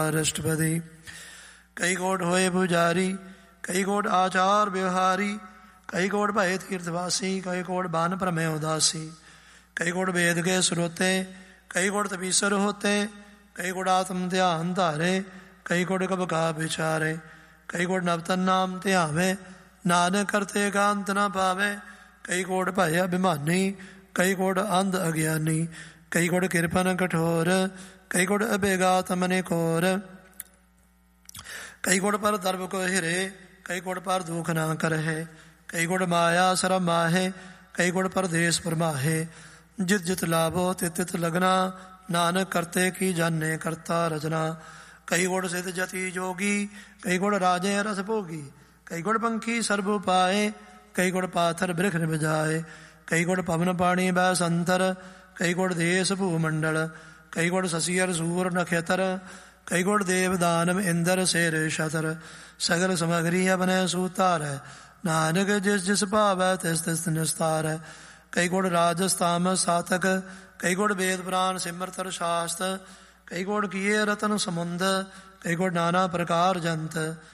ਅਸ਼ਟਪਦੀ। ਕਈ ਕੋਟ ਹੋਏ ਪੁਜਾਰੀ, ਕਈ ਕੋਟ ਆਚਾਰ ਵਿਵਹਾਰੀ, ਕਈ ਕੋਟ ਭਏ ਤੀਰਥਵਾਸੀ, ਕਈ ਕੋਟ ਬਾਨ ਭ੍ਰਮੇ ਉਦਾਸੀ। ਕਈ ਕੋਟ ਵੇਦ ਕੇ ਸਰੋਤੇ, ਕਈ ਕੋਟ ਤਪੀਸਰ ਹੋਤੇ, ਕਈ ਕੋਟ ਆਤਮ ਧਿਆਨ ਧਾਰੇ, ਕਈ ਕੋਟ ਕਬ ਕਾ ਵਿਚਾਰੇ। ਕਈ ਕੋਟ ਨਵਤਨ ਨਾਮ ਧਿਆਵੇ, ਨਾਨਕ ਕਰਤੇ ਕਾਂਤ ਨਾ ਪਾਵੇ। ਕਈ ਕੋਟ ਭਏ ਅਭਿਮਾਨੀ, ਕਈ ਕੋਟ ਅੰਧ ਅਗਿਆਨੀ, ਕਈ ਕੋਟ ਕਿਰਪਨ ਕਠੋਰ, ਕਈ ਕੋਟ ਅਬੇਗਾਤ ਮਨੇ ਕੋਰ। ਕਈ ਕੋਟ ਪਰ ਦਰਬ ਕੋ ਹਿਰੇ, ਕਈ ਕੋਟ ਪਰ ਦੁਖ ਨਾ ਕਰਹਿ, ਕਈ ਕੋਟ ਮਾਇਆ ਸਰਮ ਮਾਹੇ, ਕਈ ਕੋਟ ਪਰਦੇਸ ਪਰਮਾਹੇ। ਜਿਤ ਜਿਤ ਲਾਭੋ ਤਿਤ ਤਿਤ ਲਗਨਾ, ਨਾਨਕ ਕਰਤੇ ਕੀ ਜਾਣੇ ਕਰਤਾ ਰਚਨਾ। ਕਈ ਕੋਟ ਸਿਧ ਜਤੀ ਜੋਗੀ, ਕਈ ਕੋਟ ਰਾਜੇ ਰਸ ਭੋਗੀ, ਕਈ ਕੋਟ ਪੰਖੀ ਸਰਬ ਉਪਾਏ, ਕਈ ਕੋਟ ਪਾਥਰ ਬ੍ਰਿਖ ਨਿਵਜਾਏ। ਕਈ ਕੋਟ ਪਵਨ ਪਾਣੀ ਬੈ ਸੰਤਰ, ਕਈ ਕੋਟ ਦੇਸ ਭੂ ਮੰਡਲ, ਕਈ ਕੋਟ ਸਸੀਅਰ ਸੂਰ ਨਖੇਤਰ, ਕਈ ਕੋਟ ਦੇਵ ਦਾਨਵ ਇੰਦਰ ਸੇਰ ਸ਼ਤਰ। ਸਗਲ ਸਮਗਰੀ ਅਬਨੈ ਸੂਤਾਰੈ, ਨਾਨਕ ਜਿਸ ਜਿਸ ਭਾਵੈ ਤਿਸ ਤਿਸ ਨਿਸਤਾਰੈ। ਕਈ ਕੋਟ ਰਾਜਸ ਤਾਮਸ ਸਾਤਕ, ਕਈ ਕੋਟ ਵੇਦ ਪੁਰਾਨ ਸਿਮਰਤਰ ਸ਼ਾਸਤ, ਕਈ ਕੋਟ ਕੀਏ ਰਤਨ ਸਮੁੰਦ, ਕਈ ਕੋਟ ਨਾਨਾ ਪ੍ਰਕਾਰ ਜੰਤ।